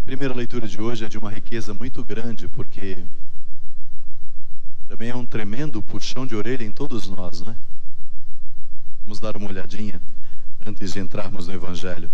primeira leitura de hoje é de uma riqueza muito grande, porque também é um tremendo puxão de orelha em todos nós, né? Vamos dar uma olhadinha antes de entrarmos no Evangelho.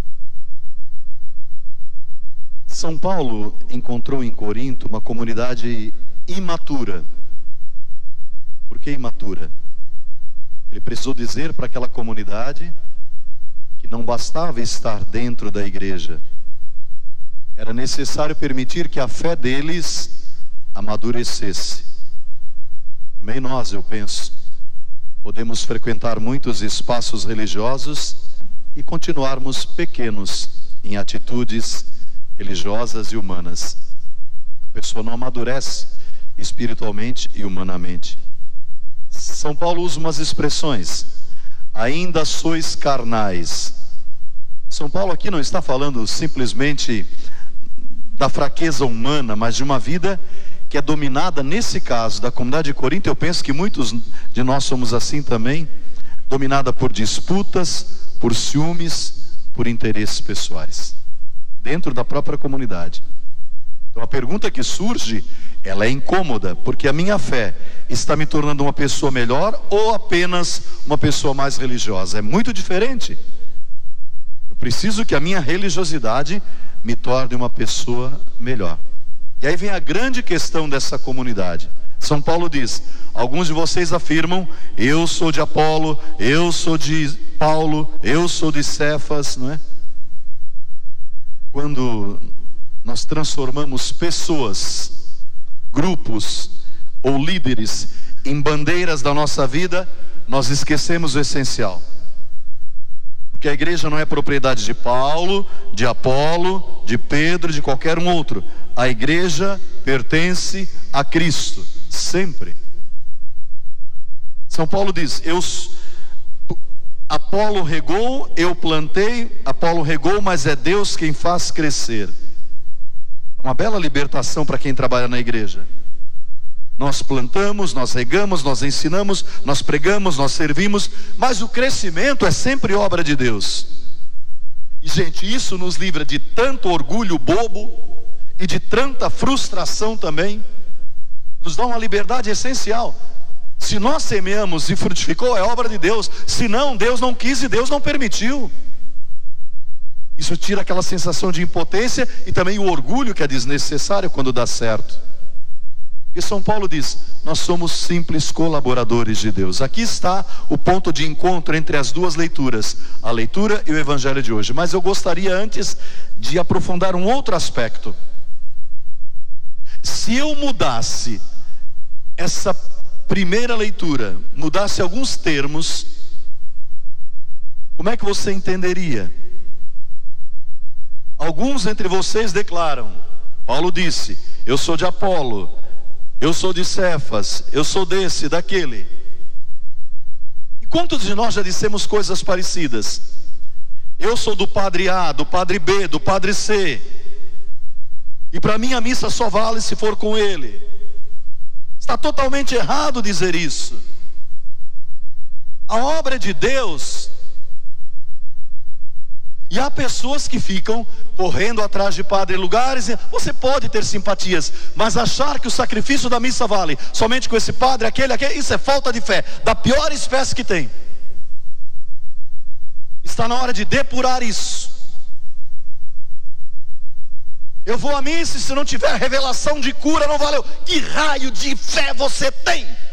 São Paulo encontrou em Corinto uma comunidade imatura. Por que imatura? Ele precisou dizer para aquela comunidade que não bastava estar dentro da igreja. Era necessário permitir que a fé deles amadurecesse. Também nós, eu penso, podemos frequentar muitos espaços religiosos e continuarmos pequenos em atitudes religiosas e humanas. A pessoa não amadurece espiritualmente e humanamente. São Paulo usa umas expressões: ainda sois carnais. São Paulo aqui não está falando simplesmente da fraqueza humana, mas de uma vida que é dominada, nesse caso da comunidade de Corinto, eu penso que muitos de nós somos assim também, dominada por disputas, por ciúmes, por interesses pessoais, dentro da própria comunidade. Então a pergunta que surge, ela é incômoda, porque a minha fé está me tornando uma pessoa melhor ou apenas uma pessoa mais religiosa? É muito diferente. Eu preciso que a minha religiosidade me torne uma pessoa melhor. E aí vem a grande questão dessa comunidade. São Paulo diz: alguns de vocês afirmam, eu sou de Apolo, eu sou de Paulo, eu sou de Cefas, não é? Quando nós transformamos pessoas, grupos ou líderes em bandeiras da nossa vida, nós esquecemos o essencial. Porque a igreja não é propriedade de Paulo, de Apolo, de Pedro, de qualquer um outro. A igreja pertence a Cristo, sempre. São Paulo diz: Apolo regou, eu plantei, Apolo regou, mas é Deus quem faz crescer. Uma bela libertação para quem trabalha na igreja. Nós plantamos, nós regamos, nós ensinamos, nós pregamos, nós servimos, mas o crescimento é sempre obra de Deus. E gente, isso nos livra de tanto orgulho bobo e de tanta frustração também. Nos dá uma liberdade essencial. Se nós semeamos e frutificou, é obra de Deus. Se não, Deus não quis e Deus não permitiu. Isso tira aquela sensação de impotência e também o orgulho que é desnecessário quando dá certo. E São Paulo diz: nós somos simples colaboradores de Deus. Aqui está o ponto de encontro entre as duas leituras, a leitura e o Evangelho de hoje. Mas eu gostaria antes de aprofundar um outro aspecto. Se eu mudasse essa primeira leitura, mudasse alguns termos, como é que você entenderia? Alguns entre vocês declaram, Paulo disse, eu sou de Apolo, eu sou de Cefas, eu sou desse, daquele. E quantos de nós já dissemos coisas parecidas? Eu sou do padre A, do padre B, do padre C, e para mim a missa só vale se for com ele. Está totalmente errado dizer isso. A obra é de Deus. E há pessoas que ficam correndo atrás de padre em lugares. Você pode ter simpatias, mas achar que o sacrifício da missa vale somente com esse padre, aquele, isso é falta de fé, da pior espécie que tem. Está na hora de depurar isso. Eu vou à missa e se não tiver revelação de cura, não valeu. Que raio de fé você tem?